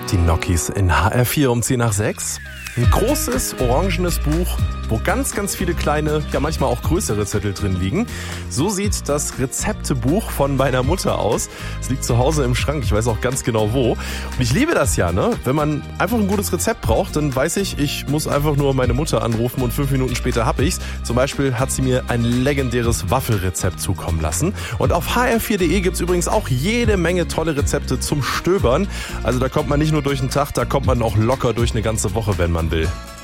Die Nokis in HR4 um 10 nach 6. Ein großes, orangenes Buch, wo ganz, ganz viele kleine, ja manchmal auch größere Zettel drin liegen. So sieht das Rezeptebuch von meiner Mutter aus. Es liegt zu Hause im Schrank, ich weiß auch ganz genau wo. Und ich liebe das ja, ne? Wenn man einfach ein gutes Rezept braucht, dann weiß ich muss einfach nur meine Mutter anrufen und 5 Minuten später hab ich's. Zum Beispiel hat sie mir ein legendäres Waffelrezept zukommen lassen. Und auf hr4.de gibt's übrigens auch jede Menge tolle Rezepte zum Stöbern. Also da kommt man nicht nur durch den Tag, da kommt man auch locker durch eine ganze Woche, wenn man will.